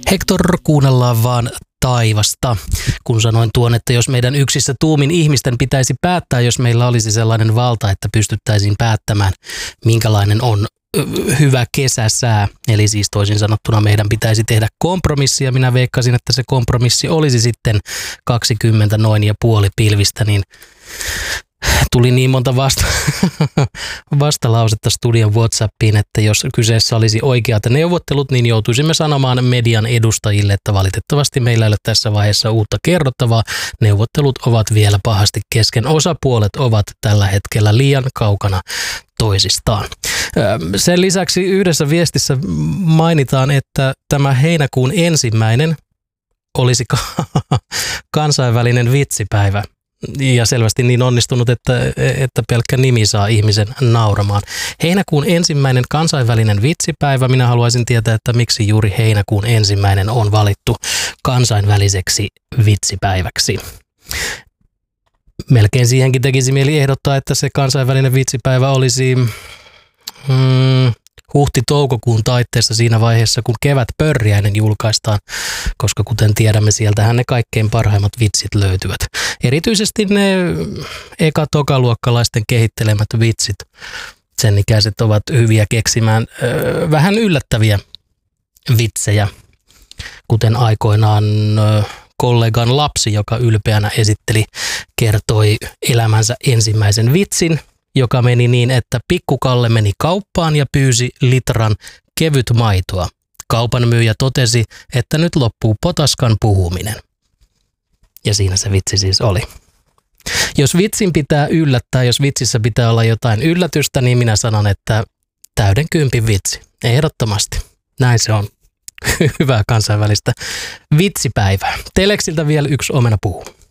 Hector, kuunnellaan vaan taivasta. Kun sanoin tuon, että jos meidän yksissä tuumin ihmisten pitäisi päättää, jos meillä olisi sellainen valta, että pystyttäisiin päättämään, minkälainen on hyvä kesäsää. Eli siis toisin sanottuna meidän pitäisi tehdä kompromissi, ja minä veikkasin, että se kompromissi olisi sitten 20 noin ja puoli pilvistä, niin tuli niin monta vastalausetta studion WhatsAppiin, että jos kyseessä olisi oikeat neuvottelut, niin joutuisimme sanomaan median edustajille, että valitettavasti meillä ei ole tässä vaiheessa uutta kerrottavaa. Neuvottelut ovat vielä pahasti kesken. Osapuolet ovat tällä hetkellä liian kaukana toisistaan. Sen lisäksi yhdessä viestissä mainitaan, että tämä heinäkuun 1. olisi kansainvälinen vitsipäivä. Ja selvästi niin onnistunut, että pelkkä nimi saa ihmisen nauramaan. Heinäkuun 1. kansainvälinen vitsipäivä. Minä haluaisin tietää, että miksi juuri heinäkuun 1. on valittu kansainväliseksi vitsipäiväksi. Melkein siihenkin tekisi mieli ehdottaa, että se kansainvälinen vitsipäivä olisi huhti-toukokuun taitteessa siinä vaiheessa, kun kevätpörriäinen julkaistaan, koska kuten tiedämme, sieltähän ne kaikkein parhaimmat vitsit löytyvät. Erityisesti ne eka-tokaluokkalaisten kehittelemät vitsit, sen ikäiset ovat hyviä keksimään vähän yllättäviä vitsejä, kuten aikoinaan kollegan lapsi, joka ylpeänä kertoi elämänsä ensimmäisen vitsin, joka meni niin, että Pikku Kalle meni kauppaan ja pyysi litran kevyt maitoa. Kaupan myyjä totesi, että nyt loppuu potaskan puhuminen. Ja siinä se vitsi siis oli. Jos vitsin pitää yllättää, jos vitsissä pitää olla jotain yllätystä, niin minä sanon, että täyden kympin vitsi. Ehdottomasti. Näin se on. Hyvää kansainvälistä vitsipäivää. Teleksiltä vielä yksi omena puhuu.